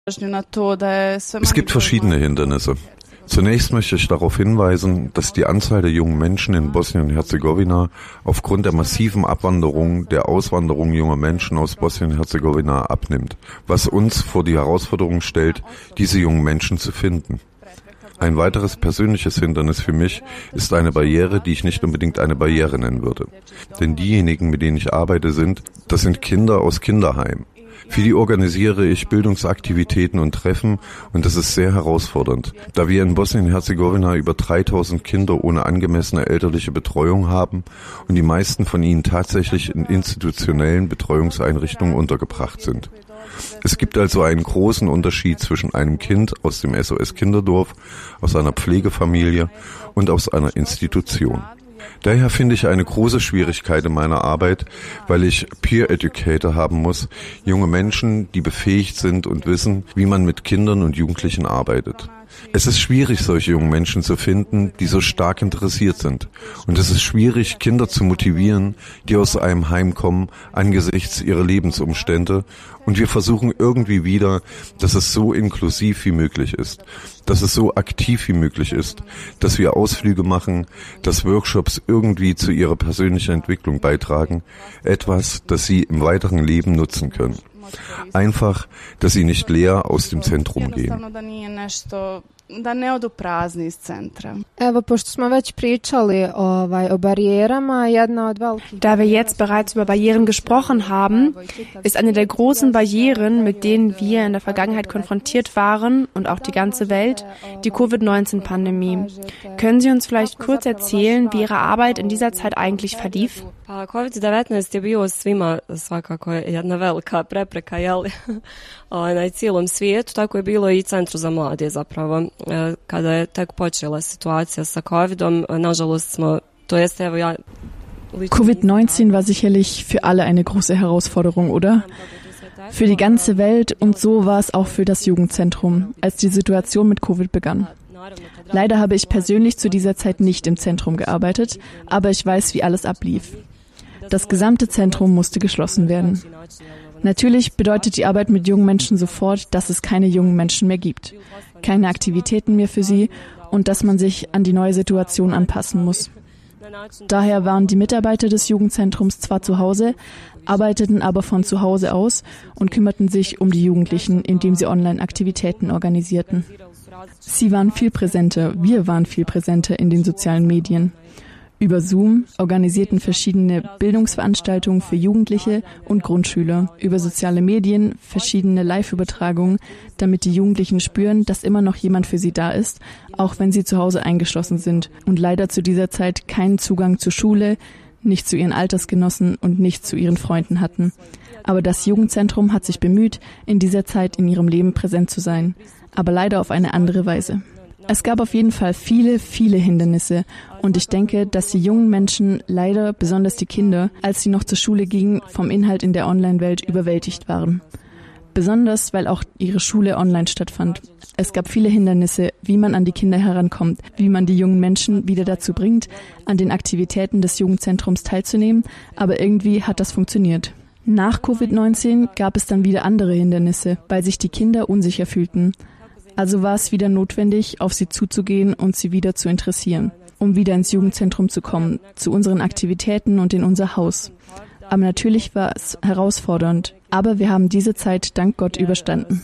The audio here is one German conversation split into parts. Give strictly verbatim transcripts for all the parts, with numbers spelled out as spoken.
Es gibt verschiedene Hindernisse. Zunächst möchte ich darauf hinweisen, dass die Anzahl der jungen Menschen in Bosnien-Herzegowina aufgrund der massiven Abwanderung, der Auswanderung junger Menschen aus Bosnien-Herzegowina abnimmt, was uns vor die Herausforderung stellt, diese jungen Menschen zu finden. Ein weiteres persönliches Hindernis für mich ist eine Barriere, die ich nicht unbedingt eine Barriere nennen würde. Denn diejenigen, mit denen ich arbeite, sind, das sind Kinder aus Kinderheimen. Für die organisiere ich Bildungsaktivitäten und Treffen und das ist sehr herausfordernd, da wir in Bosnien-Herzegowina über dreitausend Kinder ohne angemessene elterliche Betreuung haben und die meisten von ihnen tatsächlich in institutionellen Betreuungseinrichtungen untergebracht sind. Es gibt also einen großen Unterschied zwischen einem Kind aus dem S O S-Kinderdorf, aus einer Pflegefamilie und aus einer Institution. Daher finde ich eine große Schwierigkeit in meiner Arbeit, weil ich Peer Educator haben muss, junge Menschen, die befähigt sind und wissen, wie man mit Kindern und Jugendlichen arbeitet. Es ist schwierig, solche jungen Menschen zu finden, die so stark interessiert sind. Und es ist schwierig, Kinder zu motivieren, die aus einem Heim kommen, angesichts ihrer Lebensumstände. Und wir versuchen irgendwie wieder, dass es so inklusiv wie möglich ist, dass es so aktiv wie möglich ist, dass wir Ausflüge machen, dass Workshops irgendwie zu ihrer persönlichen Entwicklung beitragen, etwas, das sie im weiteren Leben nutzen können. Einfach, dass sie nicht leer aus dem Zentrum gehen. da ne odu prazni iz centra. Evo, pošto smo već pričali ovaj, o barijerama, jedna od velikih... Da wir jetzt bereits über Barrieren gesprochen haben, ist eine der großen Barrieren, mit denen wir in der Vergangenheit konfrontiert waren und auch die ganze Welt, die Covid neunzehn Pandemie. Können Sie uns vielleicht kurz erzählen, wie Ihre Arbeit in dieser Zeit eigentlich verlief? Covid devetnaest je bio svima svakako jedna velika prepreka, jel, na cijelom svijetu, tako je bilo i Centru za mlade zapravo. Kada je tek počela situacija sa Covidom, nažalost smo, to jest evo ja... Covid neunzehn war sicherlich für alle eine große Herausforderung, oder? Für die ganze Welt und so war es auch für das Jugendzentrum, als die Situation mit Covid begann. Leider habe ich persönlich zu dieser Zeit nicht im Zentrum gearbeitet, aber ich weiß, wie alles ablief. Das gesamte Zentrum musste geschlossen werden. Natürlich bedeutet die Arbeit mit jungen Menschen sofort, dass es keine jungen Menschen mehr gibt, keine Aktivitäten mehr für sie und dass man sich an die neue Situation anpassen muss. Daher waren die Mitarbeiter des Jugendzentrums zwar zu Hause, arbeiteten aber von zu Hause aus und kümmerten sich um die Jugendlichen, indem sie Online-Aktivitäten organisierten. Sie waren viel präsenter, wir waren viel präsenter in den sozialen Medien. Über Zoom organisierten verschiedene Bildungsveranstaltungen für Jugendliche und Grundschüler, über soziale Medien verschiedene Live-Übertragungen, damit die Jugendlichen spüren, dass immer noch jemand für sie da ist, auch wenn sie zu Hause eingeschlossen sind und leider zu dieser Zeit keinen Zugang zur Schule, nicht zu ihren Altersgenossen und nicht zu ihren Freunden hatten. Aber das Jugendzentrum hat sich bemüht, in dieser Zeit in ihrem Leben präsent zu sein, aber leider auf eine andere Weise. Es gab auf jeden Fall viele, viele Hindernisse und ich denke, dass die jungen Menschen, leider besonders die Kinder, als sie noch zur Schule gingen, vom Inhalt in der Online-Welt überwältigt waren. Besonders, weil auch ihre Schule online stattfand. Es gab viele Hindernisse, wie man an die Kinder herankommt, wie man die jungen Menschen wieder dazu bringt, an den Aktivitäten des Jugendzentrums teilzunehmen, aber irgendwie hat das funktioniert. Nach Covid neunzehn gab es dann wieder andere Hindernisse, weil sich die Kinder unsicher fühlten. Also war es wieder notwendig, auf sie zuzugehen und sie wieder zu interessieren, um wieder ins Jugendzentrum zu kommen, zu unseren Aktivitäten und in unser Haus. Aber natürlich war es herausfordernd, aber wir haben diese Zeit dank Gott überstanden.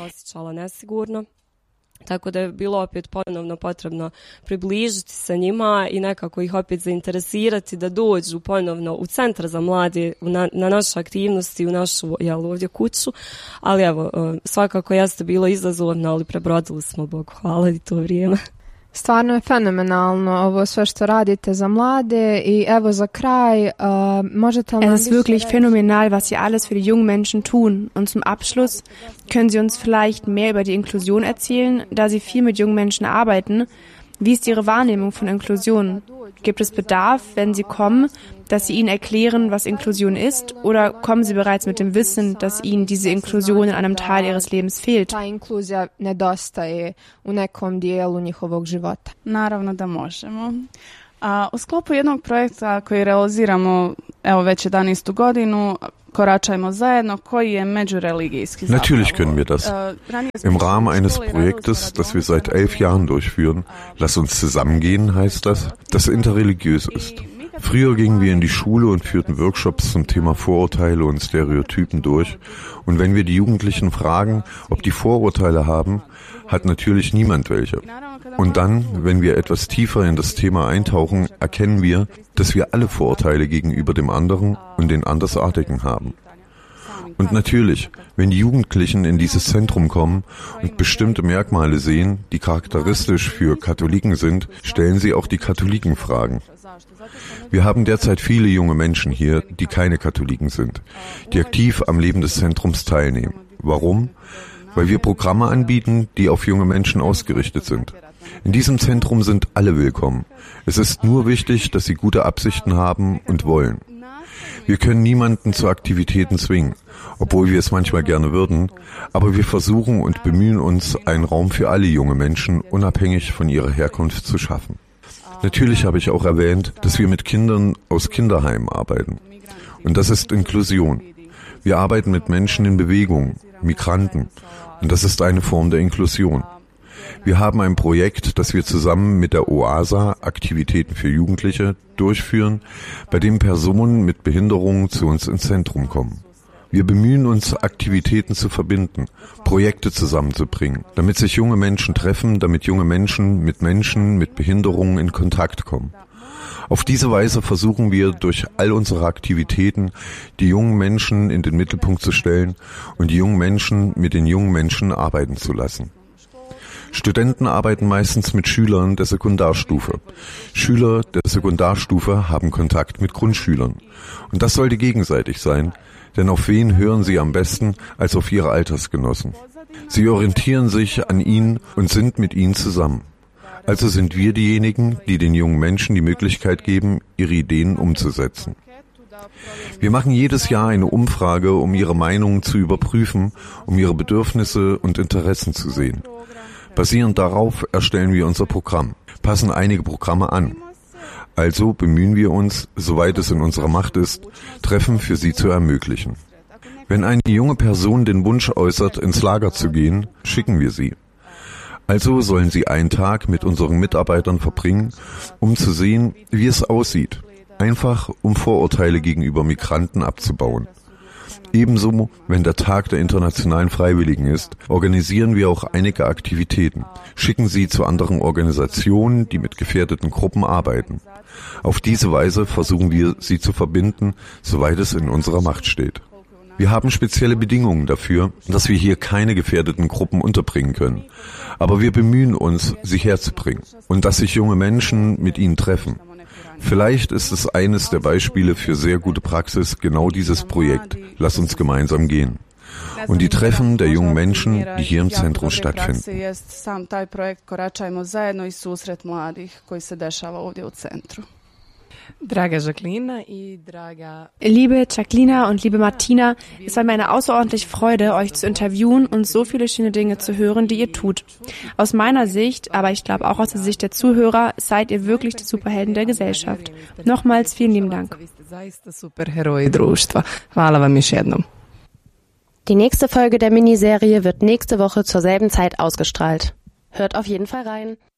Tako da je bilo opet ponovno potrebno približiti se njima i nekako ih opet zainteresirati da dođu ponovno u Centar za mlade, na, na naše aktivnosti, u našu jel, ovdje kuću. Ali evo, svakako jeste bilo izazovno, ali prebrodili smo, Bogu hvala, i to vrijeme. Stvarno je fenomenalno ovo sve što radite za mlade i evo za kraj, uh, možete li... Es ist wirklich phänomenal, was Sie alles für die jungen Menschen tun. Und zum Abschluss können Sie uns vielleicht mehr über die Inklusion erzählen, da Sie viel mit jungen Menschen arbeiten. Wie ist Ihre Wahrnehmung von Inklusion? Gibt es Bedarf, wenn Sie kommen, dass Sie ihnen erklären, was Inklusion ist, oder kommen Sie bereits mit dem Wissen, dass Ihnen diese Inklusion in einem Teil Ihres Lebens fehlt? Ta inkluzija nedostaje u nekom dijelu njihovog života. Naravno da možemo. A, u sklopu jednog projekta koji realiziramo evo već jedanaestu godinu, Natürlich können wir das. Im Rahmen eines Projektes, das wir seit elf Jahren durchführen, Lass uns zusammengehen, heißt das, das interreligiös ist. Früher gingen wir in die Schule und führten Workshops zum Thema Vorurteile und Stereotypen durch. Und wenn wir die Jugendlichen fragen, ob die Vorurteile haben, hat natürlich niemand welche. Und dann, wenn wir etwas tiefer in das Thema eintauchen, erkennen wir, dass wir alle Vorurteile gegenüber dem anderen und den Andersartigen haben. Und natürlich, wenn die Jugendlichen in dieses Zentrum kommen und bestimmte Merkmale sehen, die charakteristisch für Katholiken sind, stellen sie auch die Katholikenfragen. Wir haben derzeit viele junge Menschen hier, die keine Katholiken sind, die aktiv am Leben des Zentrums teilnehmen. Warum? Weil wir Programme anbieten, die auf junge Menschen ausgerichtet sind. In diesem Zentrum sind alle willkommen. Es ist nur wichtig, dass sie gute Absichten haben und wollen. Wir können niemanden zu Aktivitäten zwingen, obwohl wir es manchmal gerne würden, aber wir versuchen und bemühen uns, einen Raum für alle junge Menschen unabhängig von ihrer Herkunft zu schaffen. Natürlich habe ich auch erwähnt, dass wir mit Kindern aus Kinderheimen arbeiten. Und das ist Inklusion. Wir arbeiten mit Menschen in Bewegung, Migranten. Und das ist eine Form der Inklusion. Wir haben ein Projekt, das wir zusammen mit der O A S A, Aktivitäten für Jugendliche, durchführen, bei dem Personen mit Behinderungen zu uns ins Zentrum kommen. Wir bemühen uns, Aktivitäten zu verbinden, Projekte zusammenzubringen, damit sich junge Menschen treffen, damit junge Menschen mit Menschen mit Behinderungen in Kontakt kommen. Auf diese Weise versuchen wir, durch all unsere Aktivitäten die jungen Menschen in den Mittelpunkt zu stellen und die jungen Menschen mit den jungen Menschen arbeiten zu lassen. Studenten arbeiten meistens mit Schülern der Sekundarstufe. Schüler der Sekundarstufe haben Kontakt mit Grundschülern. Und das sollte gegenseitig sein, denn auf wen hören sie am besten als auf ihre Altersgenossen? Sie orientieren sich an ihnen und sind mit ihnen zusammen. Also sind wir diejenigen, die den jungen Menschen die Möglichkeit geben, ihre Ideen umzusetzen. Wir machen jedes Jahr eine Umfrage, um ihre Meinungen zu überprüfen, um ihre Bedürfnisse und Interessen zu sehen. Basierend darauf erstellen wir unser Programm, passen einige Programme an. Also bemühen wir uns, soweit es in unserer Macht ist, Treffen für sie zu ermöglichen. Wenn eine junge Person den Wunsch äußert, ins Lager zu gehen, schicken wir sie. Also sollen sie einen Tag mit unseren Mitarbeitern verbringen, um zu sehen, wie es aussieht. Einfach, um Vorurteile gegenüber Migranten abzubauen. Ebenso, wenn der Tag der internationalen Freiwilligen ist, organisieren wir auch einige Aktivitäten, schicken sie zu anderen Organisationen, die mit gefährdeten Gruppen arbeiten. Auf diese Weise versuchen wir, sie zu verbinden, soweit es in unserer Macht steht. Wir haben spezielle Bedingungen dafür, dass wir hier keine gefährdeten Gruppen unterbringen können. Aber wir bemühen uns, sie herzubringen und dass sich junge Menschen mit ihnen treffen. Vielleicht ist es eines der Beispiele für sehr gute Praxis, genau dieses Projekt. Lass uns gemeinsam gehen. Und die Treffen der jungen Menschen, die hier im Zentrum stattfinden. Liebe Jacqueline und liebe Martina, es war mir eine außerordentliche Freude, euch zu interviewen und so viele schöne Dinge zu hören, die ihr tut. Aus meiner Sicht, aber ich glaube auch aus der Sicht der Zuhörer, seid ihr wirklich die Superhelden der Gesellschaft. Nochmals vielen lieben Dank. Die nächste Folge der Miniserie wird nächste Woche zur selben Zeit ausgestrahlt. Hört auf jeden Fall rein.